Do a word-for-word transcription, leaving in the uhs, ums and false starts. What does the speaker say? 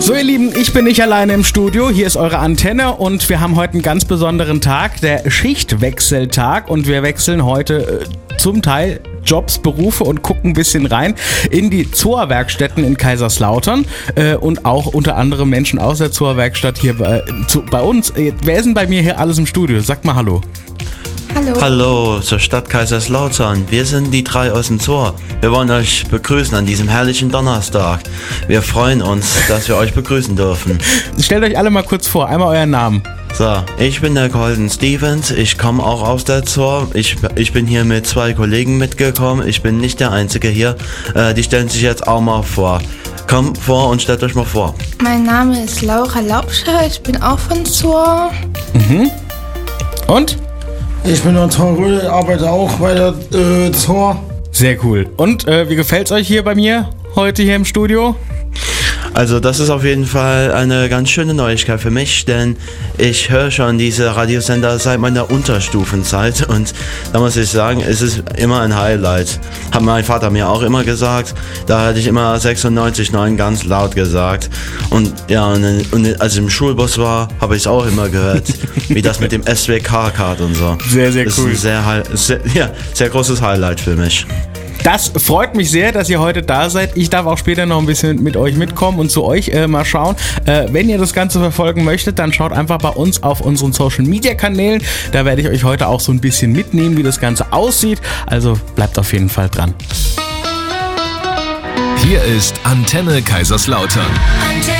So ihr Lieben, ich bin nicht alleine im Studio, hier ist eure Antenne und wir haben heute einen ganz besonderen Tag, der Schichtwechseltag, und wir wechseln heute äh, zum Teil Jobs, Berufe und gucken ein bisschen rein in die Z O A-Werkstätten in Kaiserslautern äh, und auch unter anderem Menschen aus der Z O A-Werkstatt hier bei, zu, bei uns. Äh, wer ist denn bei mir hier alles im Studio? Sagt mal Hallo. Hallo. Hallo zur Stadt Kaiserslautern. Wir sind die drei aus dem Z O A. Wir wollen euch begrüßen an diesem herrlichen Donnerstag. Wir freuen uns, dass wir euch begrüßen dürfen. Stellt euch alle mal kurz vor, einmal euren Namen. So, ich bin der Colton Stevens. Ich komme auch aus der Z O A. Ich, ich bin hier mit zwei Kollegen mitgekommen. Ich bin nicht der Einzige hier. Äh, die stellen sich jetzt auch mal vor. Kommt vor und stellt euch mal vor. Mein Name ist Laura Laubscher. Ich bin auch von Z O A. Mhm. Und? Ich bin der Tom Rödel, arbeite auch bei der äh, Z O A. Sehr cool. Und äh, wie gefällt's euch hier bei mir heute hier im Studio? Also das ist auf jeden Fall eine ganz schöne Neuigkeit für mich, denn ich höre schon diese Radiosender seit meiner Unterstufenzeit und da muss ich sagen, es ist immer ein Highlight. Hat mein Vater mir auch immer gesagt, da hatte ich immer sechsundneunzig Komma neun ganz laut gesagt und ja, und, und als ich im Schulbus war, habe ich es auch immer gehört, wie das mit dem S W K-Card und so. Sehr, sehr das cool. Ist ein sehr, sehr, ja, sehr großes Highlight für mich. Das freut mich sehr, dass ihr heute da seid. Ich darf auch später noch ein bisschen mit euch mitkommen und zu euch äh, mal schauen. Äh, wenn ihr das Ganze verfolgen möchtet, dann schaut einfach bei uns auf unseren Social-Media-Kanälen. Da werde ich euch heute auch so ein bisschen mitnehmen, wie das Ganze aussieht. Also bleibt auf jeden Fall dran. Hier ist Antenne Kaiserslautern.